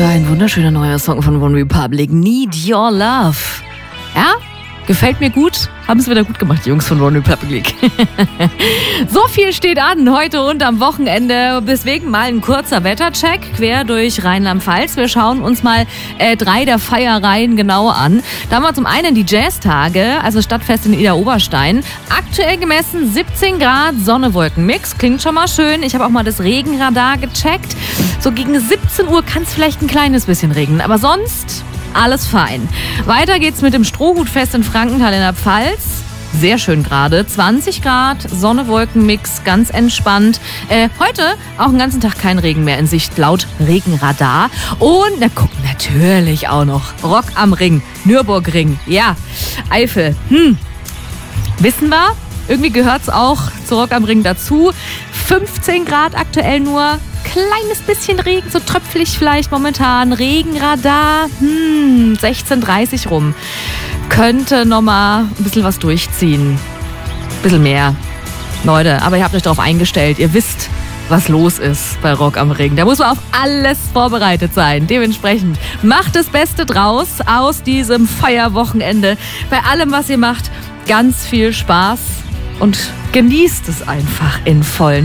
für ein wunderschöner neuer Song von One Republic, Need Your Love. Ja, gefällt mir gut. Haben es wieder gut gemacht, die Jungs von One Republic. So viel steht an heute und am Wochenende. Deswegen mal ein kurzer Wettercheck quer durch Rheinland-Pfalz. Wir schauen uns mal 3 der Feierreihen genau an. Da haben wir zum einen die Jazztage, also Stadtfest in Idar-Oberstein. Aktuell gemessen 17 Grad, Sonne-Wolken-Mix. Klingt schon mal schön. Ich habe auch mal das Regenradar gecheckt. So gegen 17 Uhr kann es vielleicht ein kleines bisschen regnen, aber sonst alles fein. Weiter geht's mit dem Strohhutfest in Frankenthal in der Pfalz. Sehr schön gerade. 20 Grad, Sonne-Wolken-Mix, ganz entspannt. Heute auch den ganzen Tag kein Regen mehr in Sicht, laut Regenradar. Und natürlich auch noch Rock am Ring, Nürburgring, ja, Eifel. Wissen wir, irgendwie gehört's auch zu Rock am Ring dazu. 15 Grad aktuell nur. Kleines bisschen Regen, so tröpfelig vielleicht momentan. Regenradar, 16:30 rum. Könnte nochmal ein bisschen was durchziehen. Ein bisschen mehr. Leute, aber ihr habt euch darauf eingestellt. Ihr wisst, was los ist bei Rock am Ring. Da muss man auf alles vorbereitet sein. Dementsprechend macht das Beste draus aus diesem Feierwochenende. Bei allem, was ihr macht, ganz viel Spaß und genießt es einfach in vollen